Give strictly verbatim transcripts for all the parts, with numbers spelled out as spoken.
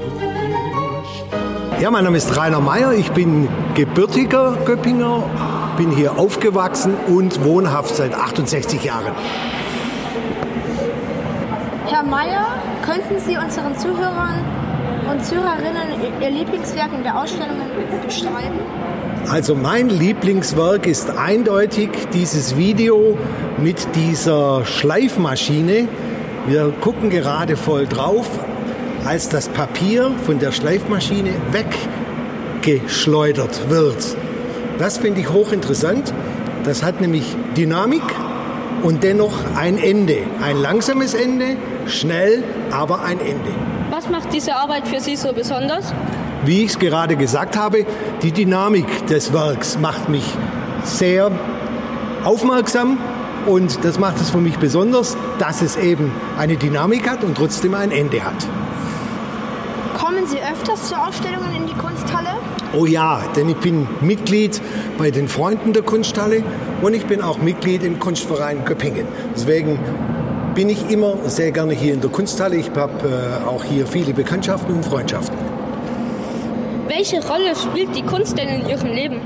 Ja, mein Name ist Rainer Meyer, ich bin gebürtiger Göppinger, bin hier aufgewachsen und wohnhaft seit achtundsechzig Jahren. Herr Meyer, könnten Sie unseren Zuhörern und Zuhörerinnen Ihr Lieblingswerk in der Ausstellung beschreiben? Also mein Lieblingswerk ist eindeutig dieses Video mit dieser Schleifmaschine. Wir gucken gerade voll drauf, als das Papier von der Schleifmaschine weggeschleudert wird. Das finde ich hochinteressant. Das hat nämlich Dynamik und dennoch ein Ende. Ein langsames Ende, schnell, aber ein Ende. Was macht diese Arbeit für Sie so besonders? Wie ich es gerade gesagt habe, die Dynamik des Werks macht mich sehr aufmerksam. Und das macht es für mich besonders, dass es eben eine Dynamik hat und trotzdem ein Ende hat. Kommen Sie öfters zu Ausstellungen in die Kunsthalle? Oh ja, denn ich bin Mitglied bei den Freunden der Kunsthalle und ich bin auch Mitglied im Kunstverein Göppingen. Deswegen bin ich immer sehr gerne hier in der Kunsthalle. Ich habe äh, auch hier viele Bekanntschaften und Freundschaften. Welche Rolle spielt die Kunst denn in Ihrem Leben?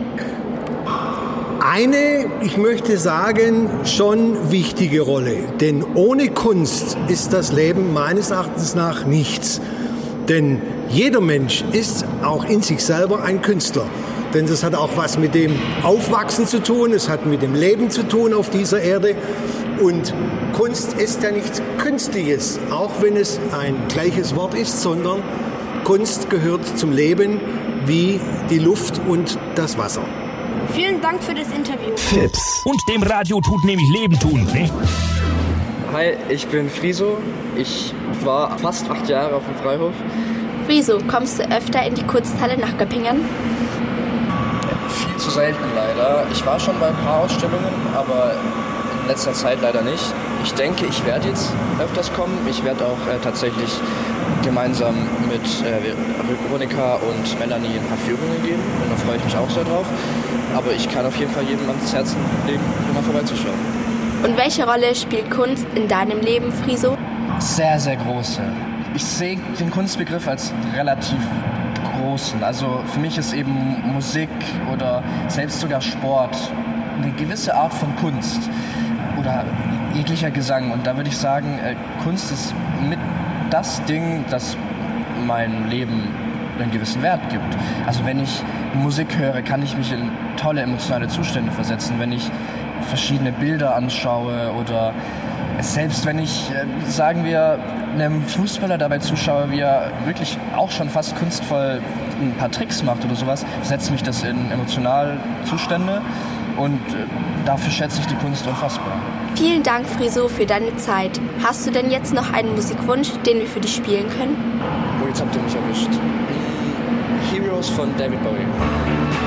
Eine, ich möchte sagen, schon wichtige Rolle. Denn ohne Kunst ist das Leben meines Erachtens nach nichts. Denn jeder Mensch ist auch in sich selber ein Künstler. Denn das hat auch was mit dem Aufwachsen zu tun, es hat mit dem Leben zu tun auf dieser Erde. Und Kunst ist ja nichts Künstliches, auch wenn es ein gleiches Wort ist, sondern Kunst gehört zum Leben wie die Luft und das Wasser. Vielen Dank für das Interview. Tipps. Und dem Radio tut nämlich Leben tun, ne? Hi, ich bin Friso. Ich war fast acht Jahre auf dem Freihof. Friso, kommst du öfter in die Kunsthalle nach Göppingen? Viel zu selten leider. Ich war schon bei ein paar Ausstellungen, aber in letzter Zeit leider nicht. Ich denke, ich werde jetzt öfters kommen. Ich werde auch äh, tatsächlich gemeinsam mit äh, Veronika und Melanie ein paar Führungen geben. Und da freue ich mich auch sehr drauf. Aber ich kann auf jeden Fall jedem ans Herzen legen, hier mal vorbeizuschauen. Und welche Rolle spielt Kunst in deinem Leben, Friso? Sehr, sehr große. Ich sehe den Kunstbegriff als relativ großen. Also für mich ist eben Musik oder selbst sogar Sport eine gewisse Art von Kunst oder jeglicher Gesang. Und da würde ich sagen, Kunst ist mit das Ding, das mein Leben einen gewissen Wert gibt. Also wenn ich Musik höre, kann ich mich in tolle emotionale Zustände versetzen. Wenn ich verschiedene Bilder anschaue oder selbst wenn ich, sagen wir, einem Fußballer dabei zuschaue, wie er wirklich auch schon fast kunstvoll ein paar Tricks macht oder sowas, setzt mich das in emotionale Zustände und dafür schätze ich die Kunst unfassbar. Vielen Dank, Friso, für deine Zeit. Hast du denn jetzt noch einen Musikwunsch, den wir für dich spielen können? Oh, jetzt habt ihr mich erwischt. Heroes von David Bowie.